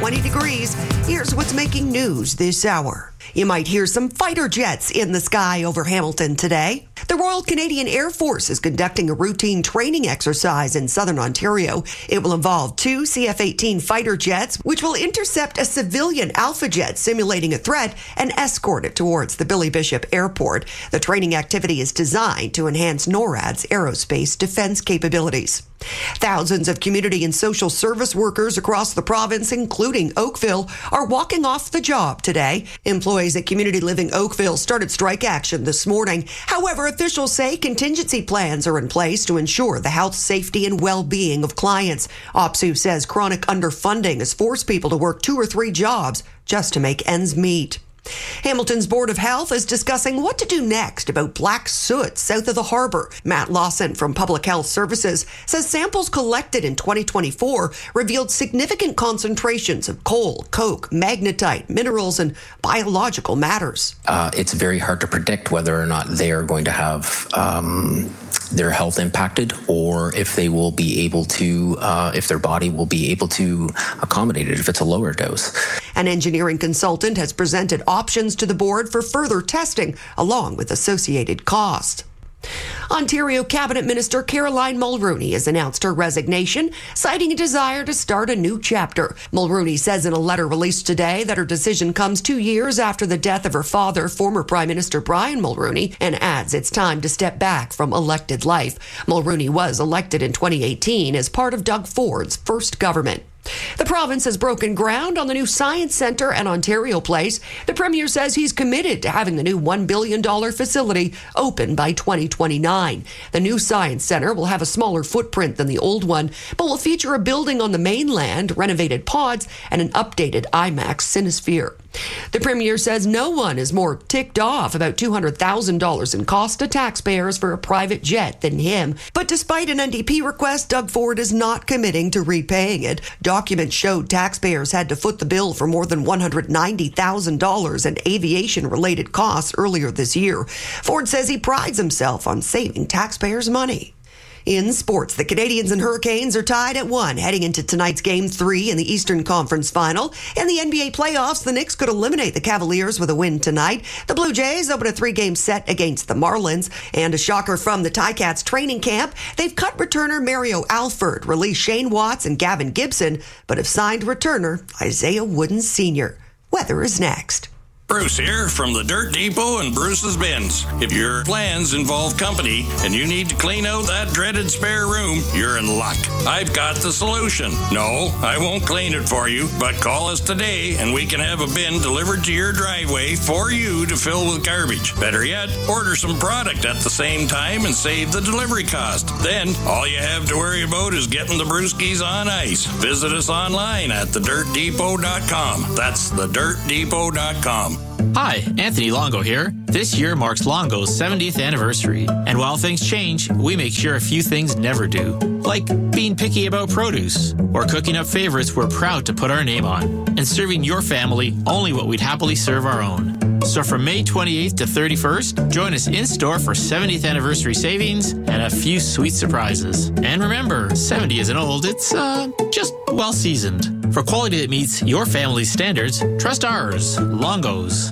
20 degrees. Here's what's making news this hour. You might hear some fighter jets in the sky over Hamilton today. The Royal Canadian Air Force is conducting a routine training exercise in southern Ontario. It will involve 2 CF-18 fighter jets, which will intercept a civilian Alpha jet simulating a threat and escort it towards the Billy Bishop Airport. The training activity is designed to enhance NORAD's aerospace defense capabilities. Thousands of community and social service workers across the province, including Oakville, are walking off the job today. Employees at Community Living Oakville started strike action this morning. However, officials say contingency plans are in place to ensure the health, safety, and well-being of clients. OPSU says chronic underfunding has forced people to work 2 or 3 jobs just to make ends meet. Hamilton's Board of Health is discussing what to do next about black soot south of the harbour. Matt Lawson from Public Health Services says samples collected in 2024 revealed significant concentrations of coal, coke, magnetite, minerals, and biological matters. It's very hard to predict whether or not they are going to have their health impacted, or if they will be able to, if their body will be able to accommodate it if it's a lower dose. An engineering consultant has presented options to the board for further testing, along with associated cost. Ontario Cabinet Minister Caroline Mulroney has announced her resignation, citing a desire to start a new chapter. Mulroney says in a letter released today that her decision comes 2 years after the death of her father, former Prime Minister Brian Mulroney, and adds it's time to step back from elected life. Mulroney was elected in 2018 as part of Doug Ford's first government. The province has broken ground on the new Science Centre at Ontario Place. The Premier says he's committed to having the new $1 billion facility open by 2029. The new Science Centre will have a smaller footprint than the old one, but will feature a building on the mainland, renovated pods, and an updated IMAX Cinesphere. The Premier says no one is more ticked off about $200,000 in cost to taxpayers for a private jet than him. But despite an NDP request, Doug Ford is not committing to repaying it. Documents showed taxpayers had to foot the bill for more than $190,000 in aviation-related costs earlier this year. Ford says he prides himself on saving taxpayers' money. In sports, the Canadians and Hurricanes are tied at 1 heading into tonight's Game 3 in the Eastern Conference Final. In the NBA playoffs, the Knicks could eliminate the Cavaliers with a win tonight. The Blue Jays open a 3-game set against the Marlins. And a shocker from the Ticats training camp, they've cut returner Mario Alford, released Shane Watts and Gavin Gibson, but have signed returner Isaiah Wooden Sr. Weather is next. Bruce here from the Dirt Depot and Bruce's Bins. If your plans involve company and you need to clean out that dreaded spare room, you're in luck. I've got the solution. No, I won't clean it for you, but call us today and we can have a bin delivered to your driveway for you to fill with garbage. Better yet, order some product at the same time and save the delivery cost. Then, all you have to worry about is getting the brewskis on ice. Visit us online at thedirtdepot.com. That's thedirtdepot.com. Hi, Anthony Longo here. This year marks Longo's 70th anniversary. And while things change, we make sure a few things never do. Like being picky about produce, or cooking up favorites we're proud to put our name on, and serving your family only what we'd happily serve our own. So from May 28th to 31st, join us in-store for 70th anniversary savings and a few sweet surprises. And remember, 70 isn't old, it's just well-seasoned. For quality that meets your family's standards, trust ours, Longo's.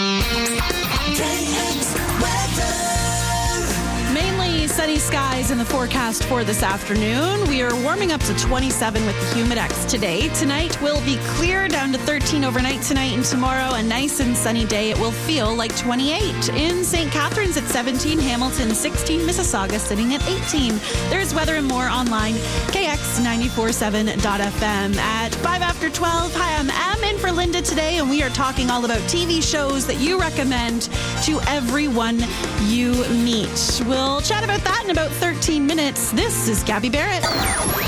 Mainly sunny skies in the forecast for this afternoon. We are warming up to 27 with the Humidex today. Tonight will be clear, down to 13 overnight tonight, and tomorrow a nice and sunny day. It will feel like 28. In St. Catharines at 17, Hamilton 16, Mississauga sitting at 18. There's weather and more online, KX947.fm. At 5 after 12, hi, I'm in for Linda today, and we are talking all about TV shows that you recommend to everyone you meet. We'll chat about that in about 13 minutes. This is Gabby Barrett.